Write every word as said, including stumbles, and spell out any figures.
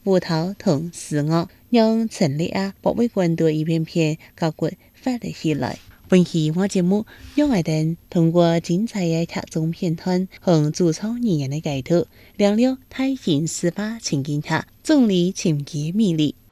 斧头同丝乐，让陈列啊博物馆的一片片高骨发了起来。本期我节目让我哋通过精彩嘅剧中片段和主创人员嘅解读，聊聊太平司法情景下总理情节魅力。